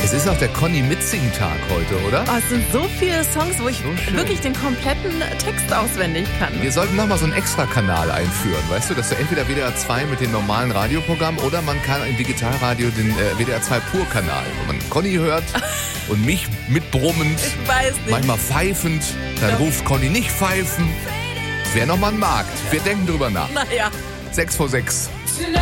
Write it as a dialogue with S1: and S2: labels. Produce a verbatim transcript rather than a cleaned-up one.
S1: Es ist auch der Conny-Mitsing-Tag heute, oder?
S2: Oh, es sind so viele Songs, wo ich
S1: So
S2: wirklich den kompletten Text auswendig kann.
S1: Wir sollten nochmal so einen Extra-Kanal einführen, weißt du, dass du entweder W D R zwei mit dem normalen Radioprogramm oder man kann im Digitalradio den äh, W D R zwei Pur-Kanal, wo man Conny hört und mich mitbrummend,
S2: Ich weiß nicht.
S1: manchmal pfeifend, dann
S2: Ja.
S1: ruft Conny nicht pfeifen. Wäre nochmal ein Markt. Wir denken drüber nach.
S2: Naja.
S1: Sechs vor sechs.